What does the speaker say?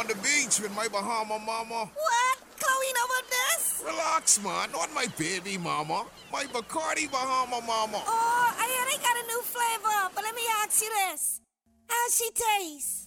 on the beach with my Bahama mama. What? Chloe know about this? Relax, man. Not my baby mama. My Bacardi Bahama mama. Oh, I hear they got a new flavor. But let me ask you this. How's she taste?